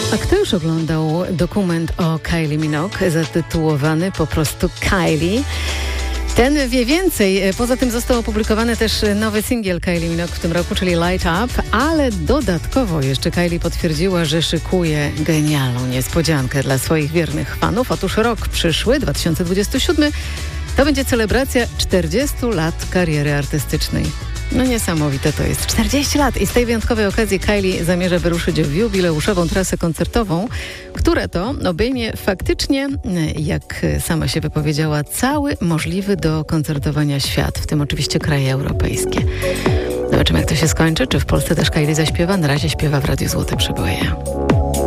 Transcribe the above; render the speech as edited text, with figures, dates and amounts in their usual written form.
A kto już oglądał dokument o Kylie Minogue zatytułowany po prostu Kylie? Ten wie więcej. Poza tym został opublikowany też nowy singiel Kylie Minogue w tym roku, czyli Light Up, ale dodatkowo jeszcze Kylie potwierdziła, że szykuje genialną niespodziankę dla swoich wiernych fanów. Otóż rok przyszły, 2027, to będzie celebracja 40 lat kariery artystycznej. No niesamowite to jest. 40 lat i z tej wyjątkowej okazji Kylie zamierza wyruszyć w jubileuszową trasę koncertową, która to obejmie faktycznie, jak sama się wypowiedziała, cały możliwy do koncertowania świat, w tym oczywiście kraje europejskie. Zobaczymy, jak to się skończy. Czy w Polsce też Kylie zaśpiewa? Na razie śpiewa w Radiu Złote Przeboje.